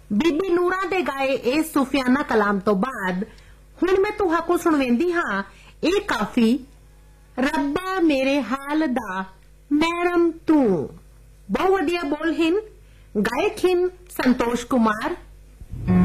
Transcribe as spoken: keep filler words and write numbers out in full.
ਬੀਬੀ ਨੂਰਾ ਦੇ ਗਾਏ ਇਸ ਸੂਫੀਆਨਾ ਕਲਾਮ ਤੋਂ ਬਾਅਦ ਹੁਣ ਮੈਂ ਤੁਹਾਨੂੰ ਸੁਣਾਉਂਦੀ ਹਾਂ ਇਹ ਕਾਫੀ ਰੱਬਾ ਮੇਰੇ ਹਾਲ ਦਾ ਮਹਿਰਮ ਤੂੰ। ਬਹੁਤ ਵਧੀਆ ਬੋਲ ਹਨ, ਗਾਇਕ ਹਨ ਸੰਤੋਸ਼ ਕੁਮਾਰ।